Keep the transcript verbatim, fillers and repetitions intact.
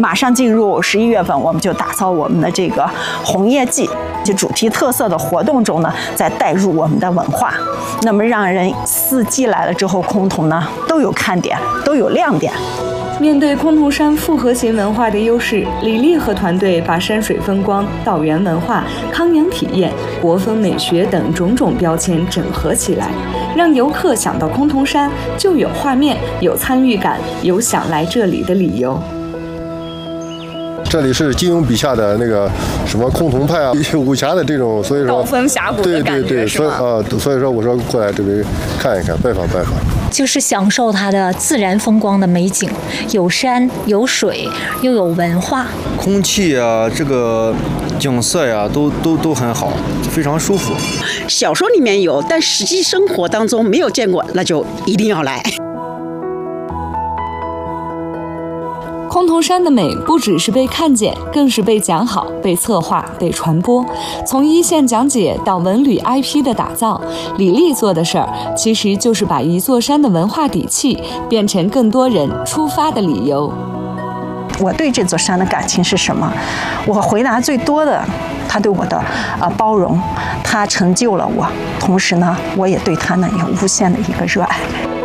马上进入十一月份，我们就打造我们的这个红叶季，就主题特色的活动中呢，再带入我们的文化，那么让人四季来了之后，崆峒呢都有看点，都有亮点。 面对崆峒山复合型文化的优势，李丽和团队把山水风光、道园文化、康养体验、国风美学等种种标签整合起来，让游客想到崆峒山就有画面、有参与感、有想来这里的理由。 这里是金庸笔下的那个什么崆峒派啊，武侠的这种，所以说刀锋峡谷的感觉， 对对对，所以啊，所以说我说过来这边看一看，拜访拜访。 就是享受它的自然风光的美景，有山有水，又有文化， 空气啊，这个景色呀、啊，都都都很好，非常舒服。 小说里面有，但实际生活当中没有见过，那就一定要来。 崆峒山的美不只是被看见，更是被讲好、被策划、被传播。从一线讲解到文旅 I P 的打造，李丽做的事儿其实就是把一座山的文化底气变成更多人出发的理由。 我对这座山的感情是什么？我回答最多的，他对我的啊、呃、包容，他成就了我，同时呢，我也对他呢有无限的一个热爱。